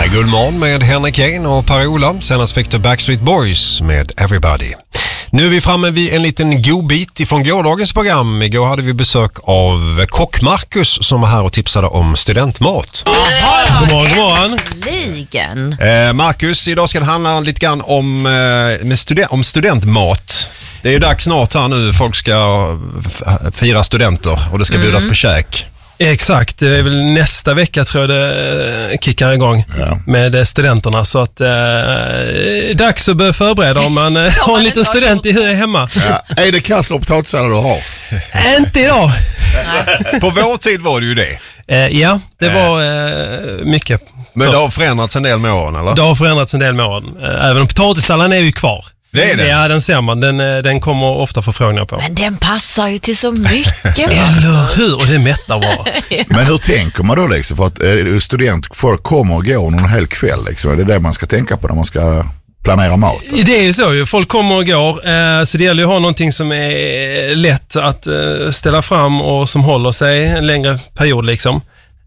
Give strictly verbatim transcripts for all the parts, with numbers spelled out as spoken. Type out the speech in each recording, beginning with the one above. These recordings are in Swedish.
Guldmorgon med Henrik Kane och Per-Ola. Senast fick du Backstreet Boys med Everybody. Nu är vi framme vid en liten godbit ifrån gårdagens program. Igår hade vi besök av kock Marcus som var här och tipsade om studentmat. Aha, god morgon, god morgon. Äntligen. Eh, Marcus, idag ska det handla lite grann om, eh, med studen- om studentmat. Det är ju dags snart här nu. Folk ska f- fira studenter och det ska bjudas mm. på käk. Exakt, det är väl nästa vecka tror jag det kickar igång ja. med studenterna. Så att eh, dags att börja förbereda om man eh, har en liten student i hemma. Ja. Är det kassler och potatissallad du har? Inte idag. På vår tid var det ju det. Eh, ja, det var eh, mycket. Men det har förändrats en del med åren, eller? Det har förändrats en del med åren. Eh, även om potatissalladen är ju kvar. Det är det. Ja, den ser man. Den, den kommer ofta förfrågningar på. Men den passar ju till så mycket. Eller hur? Och det mättar bra. Ja. Men hur tänker man då liksom? För att eh, student, folk kommer och går någon hel kväll liksom. Det är det man ska tänka på när man ska planera mat. Då. Det är ju så ju. Folk kommer och går. Eh, så det gäller ju att ha någonting som är lätt att eh, ställa fram och som håller sig en längre period liksom.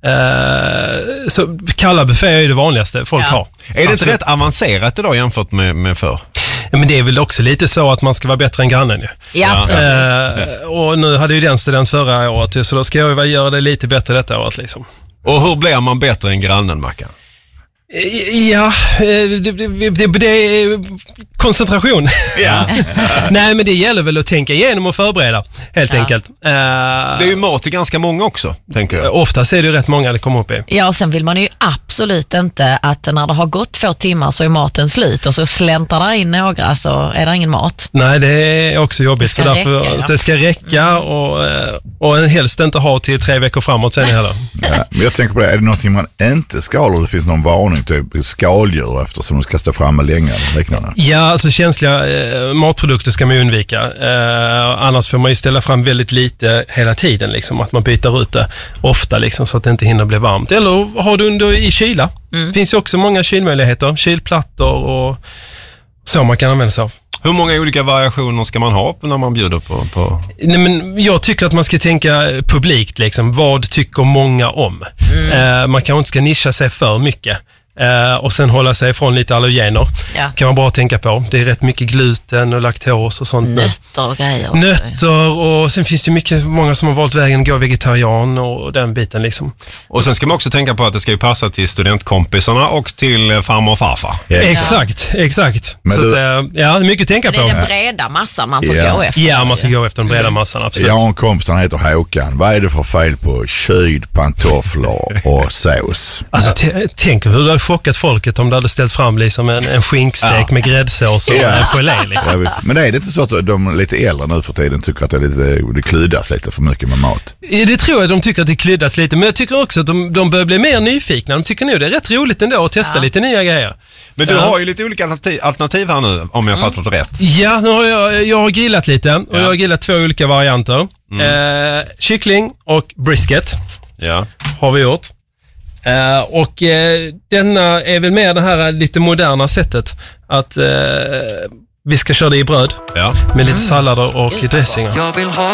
Uh, så kalla bufféer är ju det vanligaste folk ja. har. Är det inte Absolut. rätt avancerat idag jämfört med, med förr? Ja, men det är väl också lite så att man ska vara bättre än grannen ju. Ja, precis. Uh, och nu hade ju den student förra året, så då ska jag ju göra det lite bättre detta året liksom. Och hur blir man bättre än grannen, Mackan? Ja, det, det, det, det är koncentration. Ja. Nej, men det gäller väl att tänka igenom och förbereda, helt ja. enkelt. Uh, det är ju mat till ganska många också, tänker jag. Oftast är det ju rätt många det kommer upp i. Ja, och sen vill man ju absolut inte att när det har gått två timmar så är maten slut och så släntar det in några så är det ingen mat. Nej, det är också jobbigt. Så därför räcka, ja. det ska räcka mm. och, och en helst inte ha till tre veckor framåt sen heller. Ja, men jag tänker på det, är det någonting man inte ska ha eller det finns någon varning typ skaldjur eftersom de ska stå framme länge eller liknande? Ja, alltså känsliga eh, matprodukter ska man ju undvika. Eh, annars får man ju ställa fram väldigt lite hela tiden liksom, att man byter ut det ofta liksom, så att det inte hinner bli varmt. Eller har du under i kyla. Mm. Det finns ju också många kylmöjligheter, kylplattor och så man kan använda sig av. Hur många olika variationer ska man ha när man bjuder på? på... Nej, men jag tycker att man ska tänka publikt. Liksom. Vad tycker många om? Mm. Eh, man kanske inte ska nischa sig för mycket. Eh, och sen hålla sig ifrån lite allergener. Ja. Kan man bara tänka på. Det är rätt mycket gluten och laktos och sånt. Nötter och grejer. Också. Nötter och sen finns det mycket, många som har valt vägen att gå vegetarian och den biten liksom. Och sen ska man också tänka på att det ska ju passa till studentkompisarna och till farmor och farfar. Yes. Exakt, exakt. Men så du... att, ja, mycket att tänka på. Det är den breda massan man får ja. gå efter. Ja, man ska gå efter den breda massan, absolut. Jag har en kompis, han heter Håkan. Vad är det för fel på kyld, pantofflar och sås? Alltså, t- tänk hur det hade chockat folket om det hade ställt fram liksom en, en skinkstek ja. med gräddsås och ja. en gelé liksom. Men det är det inte så att de lite äldre nu för tiden tycker att det, är lite, det klyddas lite för mycket med mat? Det tror jag, de tycker att det klyddas lite, men jag tycker också att de, de börjar bli mer nyfikna. De tycker nu det är rätt roligt ändå att testa ja. lite nya grejer. Men du ja. har ju lite olika alternativ, alternativ här nu, om jag mm. fattat rätt. Ja, nu har jag, jag har grillat lite och ja. jag har grillat två olika varianter. Mm. Eh, kyckling och brisket ja. har vi gjort. Uh, och uh, denna är väl mer det här lite moderna sättet att uh, vi ska köra det i bröd ja. med lite sallader och mm. dressingar.